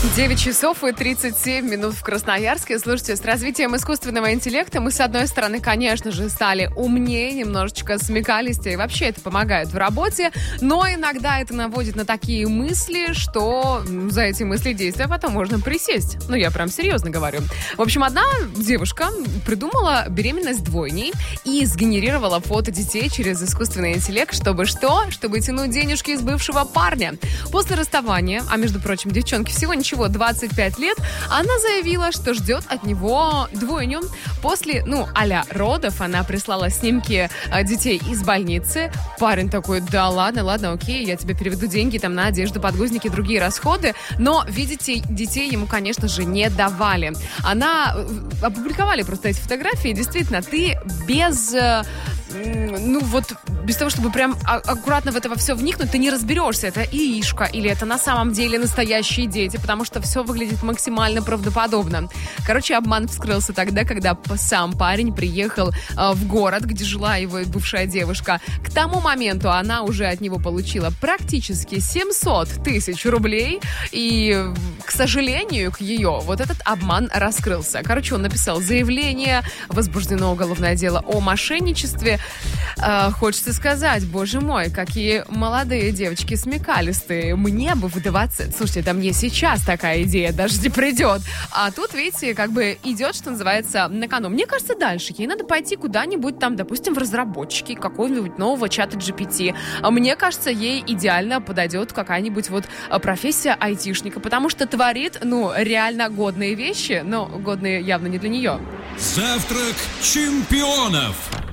9 часов и 37 минут в Красноярске. Слушайте, с развитием искусственного интеллекта мы, с одной стороны, конечно же, стали умнее, немножечко смекалистее. И вообще это помогает в работе. Но иногда это наводит на такие мысли, что за эти мысли действия потом можно присесть. Ну, я прям серьезно говорю. В общем, одна девушка придумала беременность двойней и сгенерировала фото детей через искусственный интеллект, чтобы что? Чтобы тянуть денежки из бывшего парня. После расставания, а между прочим, девчонки всего ничего, 25 лет, она заявила, что ждет от него двойню. После, а-ля родов, она прислала снимки детей из больницы. Парень такой: да ладно, окей, я тебе переведу деньги там на одежду, подгузники, другие расходы. Но видеть детей ему, конечно же, не давали. Она опубликовали просто эти фотографии. Действительно, ты без того, чтобы прям аккуратно в это все вникнуть, ты не разберешься, это яишко или это на самом деле настоящие дети, потому что все выглядит максимально правдоподобно. Короче, обман вскрылся тогда, когда сам парень приехал в город, где жила его бывшая девушка. К тому моменту она уже от него получила практически 700 тысяч рублей, и, к сожалению, к ее вот этот обман раскрылся. Короче, он написал заявление, возбуждено уголовное дело о мошенничестве. Хочется сказать, боже мой, какие молодые девочки смекалистые. Мне бы в 20... Слушайте, да мне сейчас такая идея даже не придет. А тут, видите, как бы идет, что называется, на кону. Мне кажется, дальше ей надо пойти куда-нибудь там, допустим, в разработчики какого-нибудь нового чата GPT. Мне кажется, ей идеально подойдет какая-нибудь вот профессия айтишника, потому что творит, реально годные вещи, но годные явно не для нее. Завтрак чемпионов.